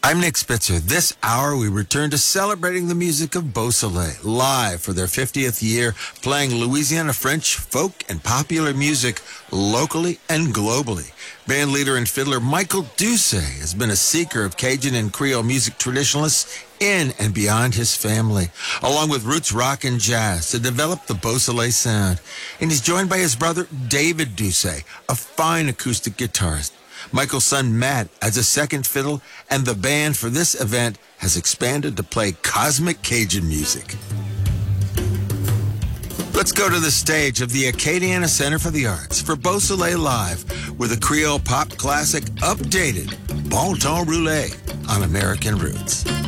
I'm Nick Spitzer. This hour, we return to celebrating the music of Beausoleil, live for their 50th year, playing Louisiana French, folk, and popular music locally and globally. Band leader and fiddler Michael Doucet has been a seeker of Cajun and Creole music traditionalists in and beyond his family, along with roots rock and jazz, to develop the Beausoleil sound. And he's joined by his brother David Doucet, a fine acoustic guitarist. Michael's son Matt adds a second fiddle, and the band for this event has expanded to play cosmic Cajun music. Let's go to the stage of the Acadiana Center for the Arts for Beausoleil Live with a Creole pop classic updated, Bon Temps Roulé on American Roots.